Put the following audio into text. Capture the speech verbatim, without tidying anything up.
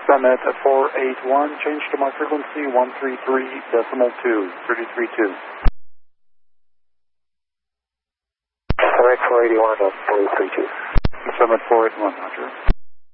Summit at four eight one, change to my frequency one three three decimal two, thirty-three two. Summit four eighty-one, thirty-three two. Summit four eight one, Roger.